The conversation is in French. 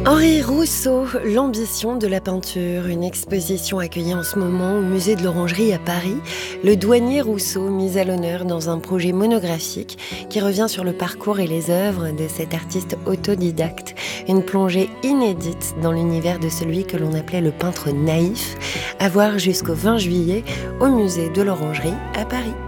Henri Rousseau, l'ambition de la peinture, une exposition accueillie en ce moment au musée de l'Orangerie à Paris. Le douanier Rousseau, mis à l'honneur dans un projet monographique qui revient sur le parcours et les œuvres de cet artiste autodidacte. Une plongée inédite dans l'univers de celui que l'on appelait le peintre naïf, à voir jusqu'au 20 juillet au musée de l'Orangerie à Paris.